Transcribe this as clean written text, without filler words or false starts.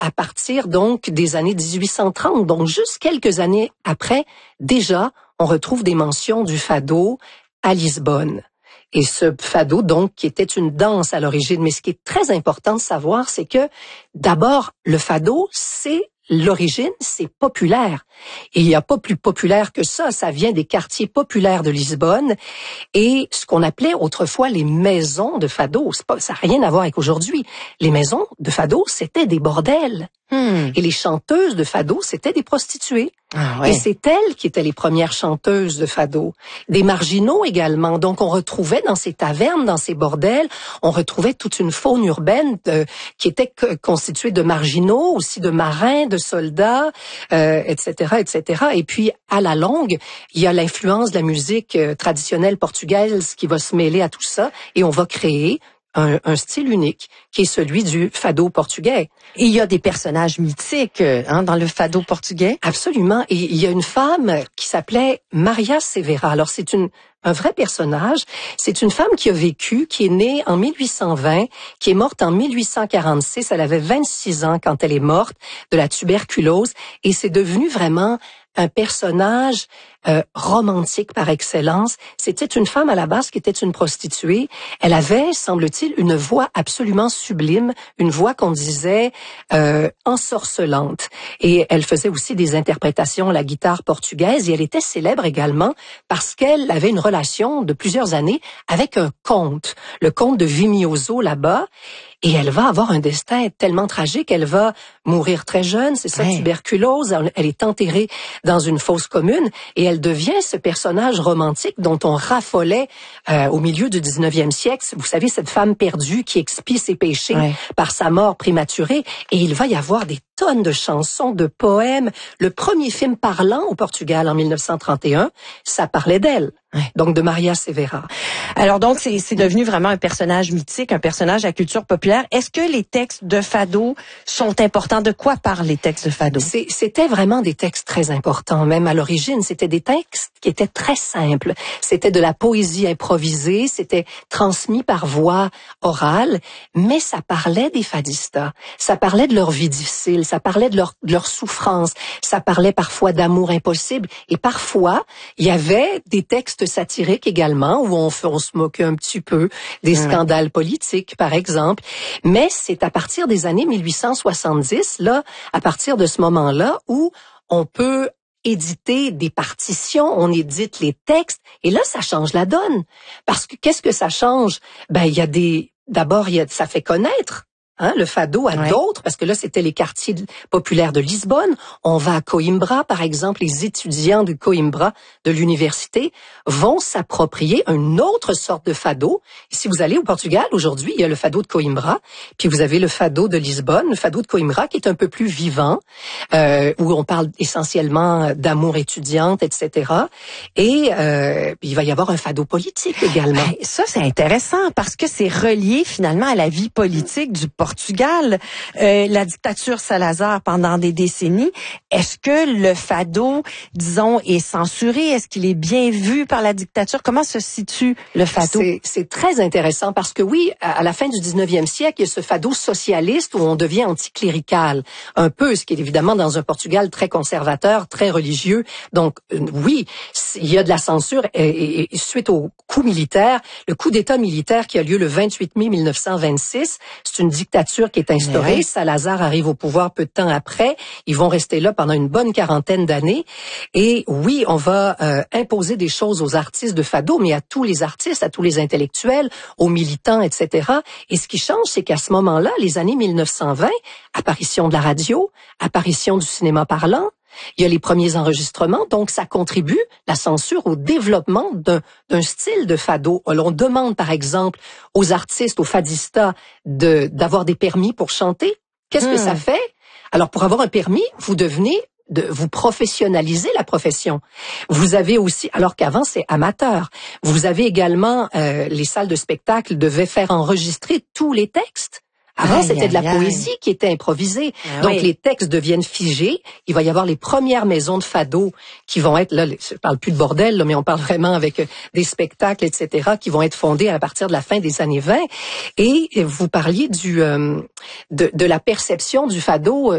à partir donc des années 1830, donc juste quelques années après, déjà, on retrouve des mentions du fado à Lisbonne. Et ce fado, donc, qui était une danse à l'origine, mais ce qui est très important de savoir, c'est que, d'abord, le fado, l'origine, c'est populaire. Et il n'y a pas plus populaire que ça vient des quartiers populaires de Lisbonne et ce qu'on appelait autrefois les maisons de fado. Ça n'a rien à voir avec aujourd'hui. Les maisons de fado, c'était des bordels. Et les chanteuses de fado, c'était des prostituées. Ah ouais. Et c'est elles qui étaient les premières chanteuses de fado. Des marginaux également. Donc on retrouvait dans ces tavernes, dans ces bordels, on retrouvait toute une faune urbaine qui était constituée de marginaux, aussi de marins, de soldats, etc., etc. Et puis à la longue, il y a l'influence de la musique traditionnelle portugaise qui va se mêler à tout ça et on va créer un style unique, qui est celui du fado portugais. Et il y a des personnages mythiques dans le fado portugais. Absolument. Et il y a une femme qui s'appelait Maria Severa. Alors c'est un vrai personnage. C'est une femme qui a vécu, qui est née en 1820, qui est morte en 1846. Elle avait 26 ans quand elle est morte de la tuberculose. Et c'est devenu vraiment un personnage romantique par excellence. C'était une femme à la base qui était une prostituée. Elle avait, semble-t-il, une voix absolument sublime, une voix qu'on disait ensorcelante. Et elle faisait aussi des interprétations à la guitare portugaise et elle était célèbre également parce qu'elle avait une relation de plusieurs années avec un comte, le comte de Vimioso là-bas. Et elle va avoir un destin tellement tragique, elle va mourir très jeune, c'est ça, tuberculose, elle est enterrée dans une fosse commune et elle devient ce personnage romantique dont on raffolait au milieu du 19e siècle. Vous savez, cette femme perdue qui expie ses péchés par sa mort prématurée et il va y avoir des tonnes de chansons, de poèmes. Le premier film parlant au Portugal en 1931, ça parlait d'elle. Donc de Maria Severa. Alors donc c'est devenu vraiment un personnage mythique, un personnage à culture populaire. Est-ce que les textes de fado sont importants? De quoi parlent les textes de fado? C'était vraiment des textes très importants. Même à l'origine, c'était des textes qui étaient très simples. C'était de la poésie improvisée, c'était transmis par voix orale, mais ça parlait des fadistas. Ça parlait de leur vie difficile, ça parlait de leur souffrance, ça parlait parfois d'amour impossible et parfois, il y avait des textes satiriques également où on se moquait un petit peu des scandales politiques, par exemple. Mais c'est à partir des années 1870, là, à partir de ce moment-là, où on peut éditer des partitions, on édite les textes, et là, ça change la donne. Parce que qu'est-ce que ça change? Ben, ça fait connaître. Le fado à d'autres, parce que là, c'était les quartiers populaires de Lisbonne. On va à Coimbra, par exemple, les étudiants de Coimbra, de l'université, vont s'approprier une autre sorte de fado. Et si vous allez au Portugal, aujourd'hui, il y a le fado de Coimbra, puis vous avez le fado de Lisbonne, le fado de Coimbra, qui est un peu plus vivant, où on parle essentiellement d'amour étudiante, etc. Et il va y avoir un fado politique également. Ça, c'est intéressant, parce que c'est relié, finalement, à la vie politique du Portugal, la dictature Salazar pendant des décennies. Est-ce que le fado, disons, est censuré? Est-ce qu'il est bien vu par la dictature? Comment se situe le fado? C'est très intéressant parce que oui, à la fin du 19e siècle, il y a ce fado socialiste où on devient anticlérical. Un peu, ce qui est évidemment dans un Portugal très conservateur, très religieux. Donc oui, il y a de la censure et suite au coup militaire, le coup d'État militaire qui a lieu le 28 mai 1926, c'est une dictature qui est instaurée. Salazar arrive au pouvoir peu de temps après. Ils vont rester là pendant une bonne quarantaine d'années. Et oui, on va imposer des choses aux artistes de fado, mais à tous les artistes, à tous les intellectuels, aux militants, etc. Et ce qui change, c'est qu'à ce moment-là, les années 1920, apparition de la radio, apparition du cinéma parlant, il y a les premiers enregistrements, donc ça contribue, la censure, au développement d'un style de fado. Alors, on demande, par exemple, aux artistes, aux fadistas, d'avoir des permis pour chanter. Qu'est-ce que ça fait? Alors, pour avoir un permis, vous professionnalisez la profession. Vous avez aussi, alors qu'avant c'est amateur, vous avez également, les salles de spectacle devaient faire enregistrer tous les textes. Avant, c'était de la poésie qui était improvisée. Donc, les textes deviennent figés. Il va y avoir les premières maisons de fado qui vont être, là, je parle plus de bordel, là, mais on parle vraiment avec des spectacles, etc., qui vont être fondés à partir de la fin des années 20. Et vous parliez de la perception du fado